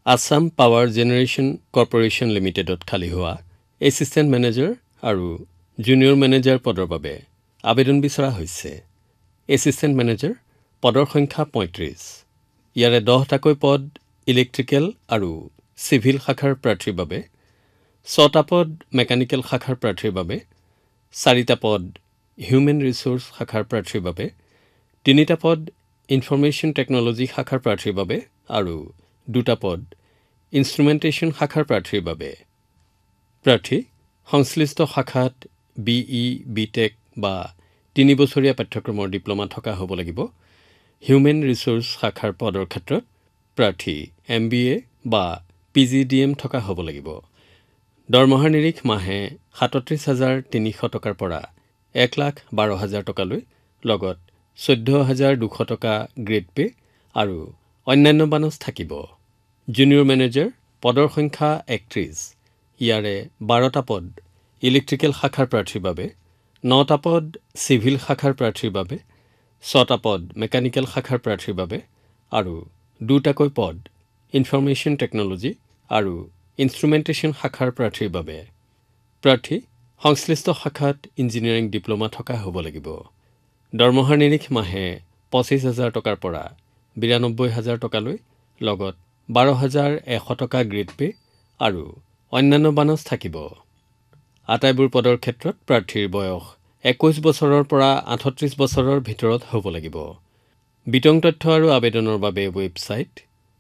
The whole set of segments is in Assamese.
আসাম পাৱাৰ জেনেৰেশ্যন কৰ্পোৰেশ্যন লিমিটেডত খালী হোৱা এছিষ্টেণ্ট মেনেজাৰ আৰু জুনিয়ৰ মেনেজাৰ পদৰ বাবে আবেদন বিচৰা হৈছে। এছিষ্টেণ্ট মেনেজাৰ পদৰ সংখ্যা ৩৫। ইয়াৰে 10টাকৈ পদ ইলেক্ট্ৰিকেল আৰু চিভিল শাখাৰ প্ৰাৰ্থীৰ বাবে, 6টা পদ মেকানিকেল শাখাৰ প্ৰাৰ্থীৰ বাবে, 4টা পদ হিউমেন ৰিচোৰ্চ শাখাৰ প্ৰাৰ্থীৰ বাবে, 3টা পদ ইনফৰমেশ্যন টেকনলজি শাখাৰ প্ৰাৰ্থীৰ বাবে আৰু 2টা পদ ইনষ্ট্ৰুমেণ্টেশ্যন শাখাৰ প্ৰাৰ্থীৰ বাবে। প্ৰাৰ্থী সংশ্লিষ্ট শাখাত BE, BTech বা 3 বছৰীয়া পাঠ্যক্ৰমৰ ডিপ্ল'মা থকা হ'ব লাগিব। হিউমেন ৰিচোৰ্চ শাখাৰ পদৰ ক্ষেত্ৰত প্ৰাৰ্থী MBA বা PGDM থকা হ'ব লাগিব। দৰমহাৰ নিৰিখ মাহে ৩৭,৩০০ টকাৰ পৰা ১,১২,০০০ টকালৈ, লগত ১৪,২০০ টকা গ্ৰেড পে আৰু অন্যান্য বানচ থাকিব। জুনিয়ৰ মেনেজাৰ পদৰ সংখ্যা ৩১। ইয়াৰে 12টা পদ ইলেক্ট্ৰিকেল শাখাৰ প্ৰাৰ্থীৰ বাবে, 9টা পদ চিভিল শাখাৰ প্ৰাৰ্থীৰ বাবে, 6টা পদ মেকানিকেল শাখাৰ প্ৰাৰ্থীৰ বাবে আৰু 2টাকৈ পদ ইনফৰমেশ্যন টেকনলজি আৰু ইনষ্ট্ৰুমেণ্টেশ্যন শাখাৰ প্ৰাৰ্থীৰ বাবে। প্ৰাৰ্থী সংশ্লিষ্ট শাখাত ইঞ্জিনিয়াৰিং ডিপ্ল'মা থকা হ'ব লাগিব। দৰমহাৰ নিৰিখ মাহে ২৫,০০০ টকাৰ পৰা ৯২,০০০ টকালৈ, লগত ১২,১০০ টকা গ্ৰেড পে আৰু অন্যান্য বানচ থাকিব। আটাইবোৰ পদৰ ক্ষেত্ৰত প্ৰাৰ্থীৰ বয়স ২১ বছৰৰ পৰা ৩৮ বছৰৰ ভিতৰত হ'ব লাগিব। বিতং তথ্য আৰু আবেদনৰ বাবে ৱেবছাইট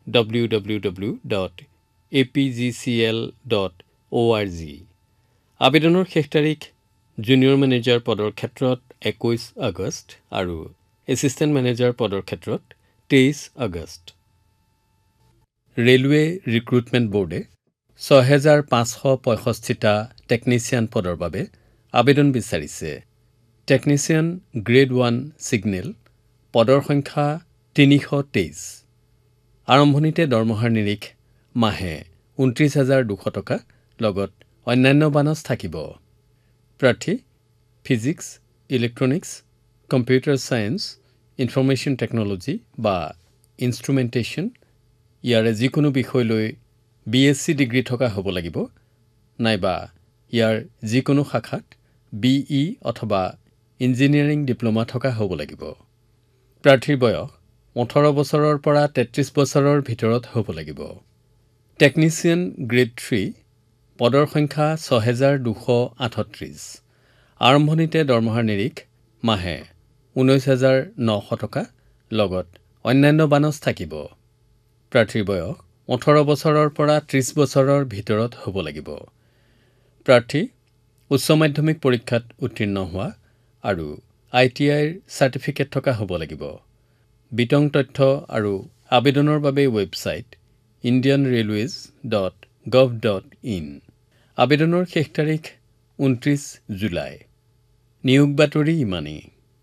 www.apgcl.org। আবেদনৰ শেষ তাৰিখ জুনিয়ৰ মেনেজাৰ পদৰ ক্ষেত্ৰত ২১ আগষ্ট আৰু এছিষ্টেণ্ট মেনেজাৰ পদৰ ক্ষেত্ৰত ২৩ আগষ্ট। ৰেলৱে ৰিক্ৰুটমেণ্ট বোৰ্ডে ৬,৫৬৫টা টেকনিচিয়ান পদৰ বাবে আবেদন বিচাৰিছে। টেকনিচিয়ান গ্ৰেড 1 ছিগনেল পদৰ সংখ্যা ৩২৩। আৰম্ভণিতে দৰমহাৰ নিৰিখ মাহে ২৯,২০০ টকা, লগত অন্যান্য বানচ থাকিব। প্ৰাৰ্থী physics, electronics, computer science, information technology বা ইনষ্ট্ৰুমেণ্টেশ্যন ইয়াৰে যিকোনো বিষয় লৈ BSc ডিগ্ৰী থকা হ'ব লাগিব, নাইবা ইয়াৰ যিকোনো শাখাত BE অথবা ইঞ্জিনিয়াৰিং ডিপ্ল'মা থকা হ'ব লাগিব। প্ৰাৰ্থীৰ বয়স ১৮ বছৰৰ পৰা ৩৩ বছৰৰ ভিতৰত হ'ব লাগিব। টেকনিচিয়ান গ্ৰেড 3 পদৰ সংখ্যা ৬,২৩৮। আৰম্ভণিতে দৰমহাৰ নিৰিখ মাহে ১৯,৯০০ টকা, লগত অন্যান্য বানচ থাকিব। প্ৰাৰ্থীৰ বয়স ১৮ বছৰৰ পৰা ৩০ বছৰৰ ভিতৰত হ'ব লাগিব। প্ৰাৰ্থী উচ্চ মাধ্যমিক পৰীক্ষাত উত্তীৰ্ণ হোৱা আৰু ITIৰ চাৰ্টিফিকেট থকা হ'ব লাগিব। বিতং তথ্য আৰু আবেদনৰ বাবে ৱেবছাইট indianrailways.gov.in। আবেদনৰ শেষ তাৰিখ ২৯ জুলাই। নিয়োগ বাতৰি ইমানেই।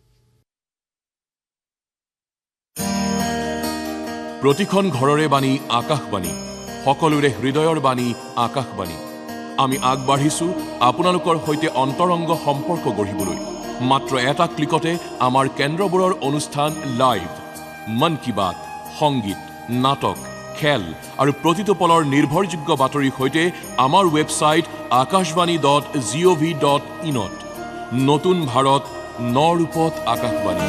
প্ৰতিখন ঘৰৰে বাণী আকাশবাণী, সকলোৰে হৃদয়ৰ বাণী আকাশবাণী। আমি আগবাঢ়িছো আপোনালোকৰ সৈতে অন্তৰংগ সম্পৰ্ক গঢ়িবলৈ। মাত্ৰ এটা ক্লিকতে আমাৰ কেন্দ্ৰবোৰৰ অনুষ্ঠান লাইভ, মন কী বাত, সংগীত, নাটক, খেল আৰু প্ৰতিটো পলৰ নিৰ্ভৰযোগ্য বাতৰিৰ সৈতে আমাৰ ৱেবছাইট akashvani.gov.in-ত। নতুন ভাৰত, ন ৰূপত আকাশবাণী।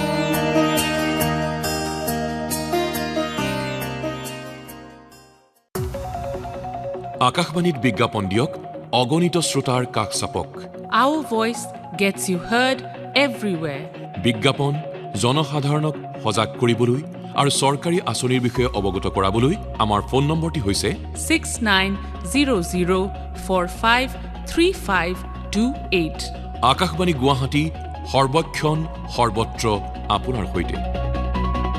আকাশবাণীত বিজ্ঞাপন দিয়ক, অগণিত শ্ৰোতাৰ কাষ চাপক। Our voice gets you heard everywhere. বিজ্ঞাপন জনসাধাৰণক সজাগ কৰিবলৈ আৰু চৰকাৰী আঁচনিৰ বিষয়ে অৱগত কৰাবলৈ আমাৰ ফোন নম্বৰটি হৈছে 6900453528। আকাশবাণী গুৱাহাটী, সৰ্বক্ষণ সৰ্বত্ৰ আপোনাৰ সৈতে।